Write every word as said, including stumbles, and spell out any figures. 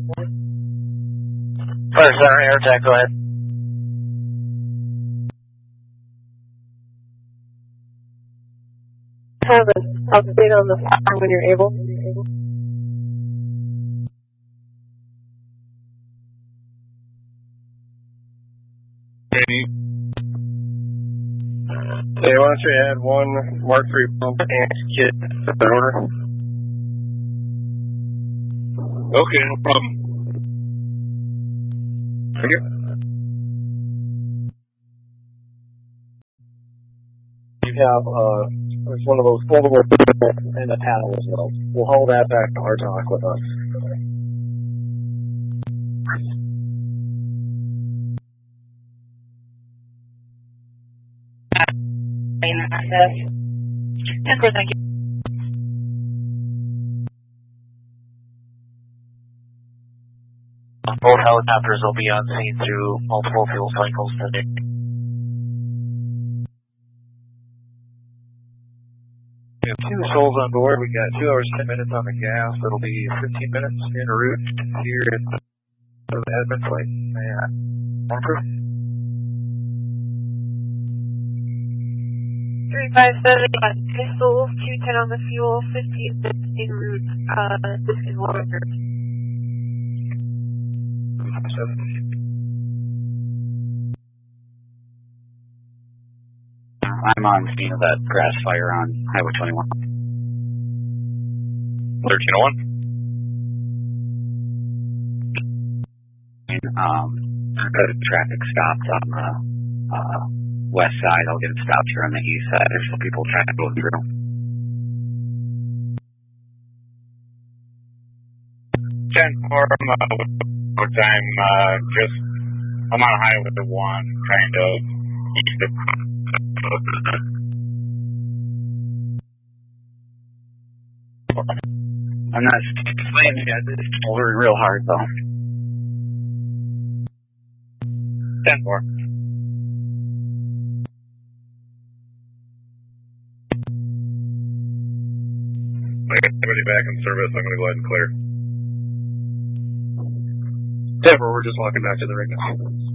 Fire Center, air attack, go ahead. Have an update on the fire when you're able. Hey, why don't you add one Mark three pump and kit to the order? Okay, no problem. Thank you. You have, uh, there's one of those foldable and a paddle as well. We'll haul that back to our dock with us. ten four, thank you. Both helicopters will be on scene through multiple fuel cycles today. We have two souls on board. We got two hours, ten minutes on the gas. It'll be fifteen minutes en route here at the Edmonds Lake. Yeah. Over. three five seven, got pistols, two ten on the fuel, fifteen minutes en route, uh, this is Walker. I'm on scene of that grass fire on Highway twenty-one. thirteen oh one. And, um, I've got a traffic stopped on the uh, west side. I'll get it stopped here on the east side. There's some people trying to go through. ten four, I'm, uh, I'm, uh, just, I'm on Highway one, trying to east of I'm not slaying yet. It's moving real hard, though. ten four. I got everybody back in service. I'm going to go ahead and clear. Denver, we're just walking back to the rig now.